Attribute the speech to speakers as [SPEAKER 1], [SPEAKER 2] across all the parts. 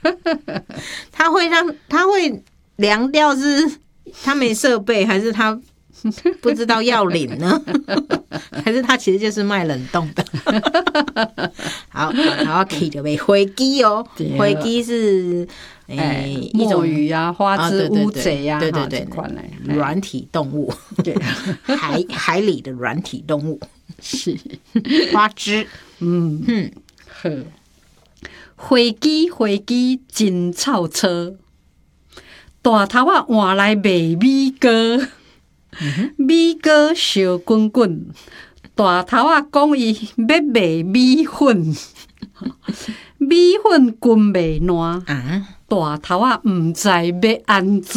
[SPEAKER 1] 他会凉掉是他没设备，还是他不知道要领呢？还是他其实就是卖冷冻的？好，然后起就被灰鸡哦，灰鸡是
[SPEAKER 2] 墨鱼啊、花枝、乌贼啊，
[SPEAKER 1] 对对对，软体动物，对，海里的软体动物
[SPEAKER 2] 是
[SPEAKER 1] 花枝，
[SPEAKER 2] 好。飞机真臭车，大头仔换来卖米糕，米糕烧滚滚，大头仔讲伊要卖米粉，米粉滚袂烂，大头仔毋知要安怎。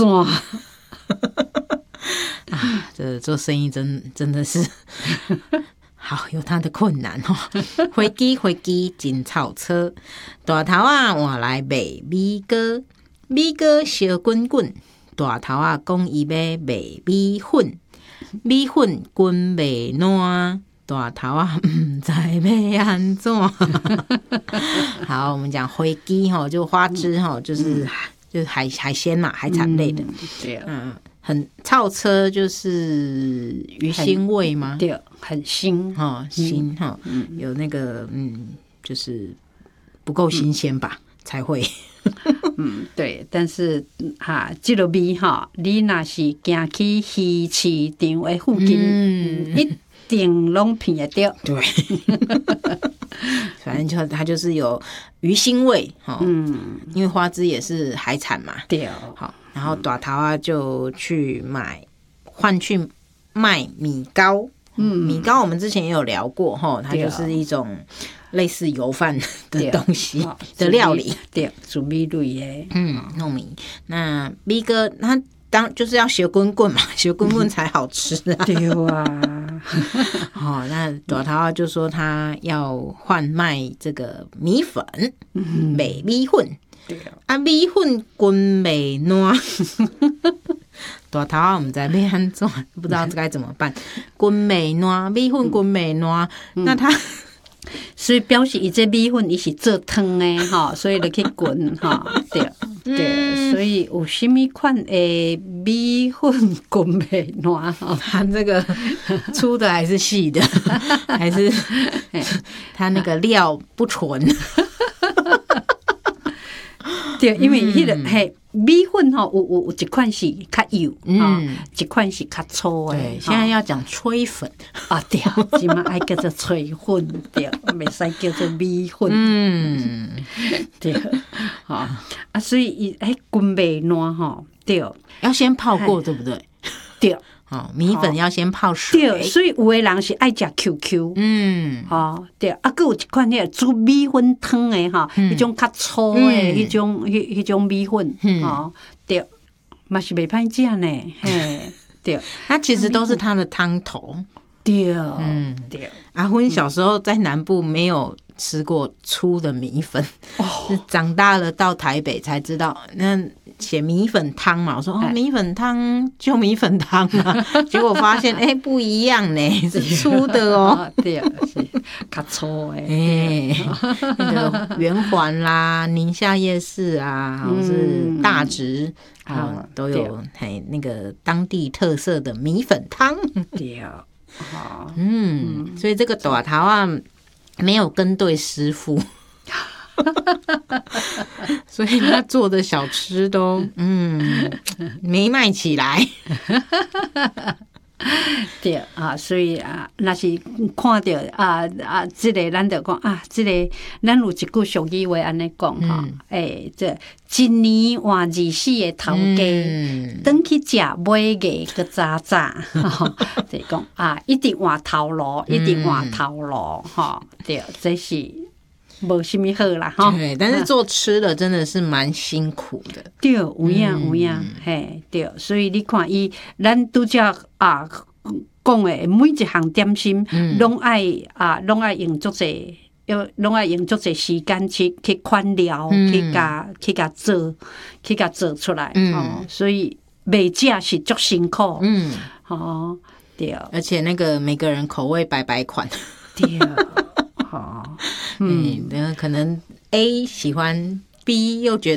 [SPEAKER 1] 这做生意真的是好有他的困难哦。飞机真臭车，大头仔换来卖米糕，米糕烧滚滚，大头仔讲伊要卖米粉，米粉滚袂烂，大头仔唔知要安怎。好，我们讲飞机哈，就花枝哈，就是海鲜嘛，海产类的。
[SPEAKER 2] 对，
[SPEAKER 1] 很臭车就是鱼腥味吗？
[SPEAKER 2] 对，很腥
[SPEAKER 1] 哈，腥哈，有那个就是不够新鲜吧，才会。
[SPEAKER 2] 对，但是这个味哈，你若是行去鱼市场的附近，一定拢闻得到。
[SPEAKER 1] 对，反正它就是有鱼腥味哈，因为花枝也是海产嘛。
[SPEAKER 2] 对，
[SPEAKER 1] 好。然后大头啊就换去卖米糕，米糕我们之前也有聊过哈，它就是一种类似油饭的东西的料理，
[SPEAKER 2] 对，煮米类的，
[SPEAKER 1] 糯米。那米糕它就是要学滚滚嘛，学滚滚才好吃啊。
[SPEAKER 2] 对啊，
[SPEAKER 1] 那大头啊就说他要换卖这个米粉，卖米粉。米粉滚袂烂，大头啊，唔知要安怎，不知道该怎么办。滚袂烂，米粉滚袂烂，那他
[SPEAKER 2] 所以表示伊这米粉伊是做汤的哈，所以就去滚哈，对对，所以有什么款的米粉滚袂烂哈？
[SPEAKER 1] 他这个粗的还是细的，还是他那个料不纯？
[SPEAKER 2] 对，因为迄个米粉吼，有一款是较油，一款是较粗的。
[SPEAKER 1] 对，现在要讲吹粉
[SPEAKER 2] 啊，对，即嘛爱叫做吹粉，对，袂使叫做米粉。对，所以伊滚袂烂吼，对，
[SPEAKER 1] 要先泡过，对不对？
[SPEAKER 2] 对。
[SPEAKER 1] 米粉要先泡水，
[SPEAKER 2] 对，所以有的人是爱吃 QQ， 对，还有一款那煮米粉汤的迄种较粗的迄种米粉，对，嘛是袂歹食呢，对，
[SPEAKER 1] 它其实都是它的汤头，
[SPEAKER 2] 对，对。
[SPEAKER 1] 阿芬小时候在南部没有吃过粗的米粉，是长大了到台北才知道那。写米粉汤嘛，我说米粉汤就米粉汤啊，结果发现不一样呢，是粗的哦，
[SPEAKER 2] 对，是较粗的，
[SPEAKER 1] 那个圆环啦、宁夏夜市啊，或是大直都有那个当地特色的米粉汤，
[SPEAKER 2] 对，
[SPEAKER 1] 所以这个大头啊没有跟对师傅。所以他做的小吃都没卖起来。
[SPEAKER 2] 对所以若是看到这个咱就讲这个咱有一句俗语话安尼讲这一年换24个头家，转去食尾价个早早，就讲一直换头路，一直换头路，对，这是。无什么好啦，
[SPEAKER 1] 对，但是做吃的真的是蛮辛苦的。
[SPEAKER 2] 对，有影，对，所以你看咱拄则讲的每一项点心，拢爱用足济，拢爱用足济时间去款料，去甲做出来，所以卖食是足辛苦，对，
[SPEAKER 1] 而且那个每个人口味百款，
[SPEAKER 2] 对。
[SPEAKER 1] 可能 A 喜欢 B 又觉得